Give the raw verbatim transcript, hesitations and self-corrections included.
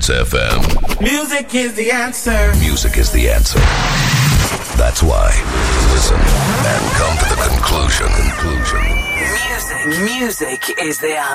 Hits F M. Music is the answer. Music is the answer. That's why. Listen and come to the conclusion. Conclusion. Music. Music is the answer.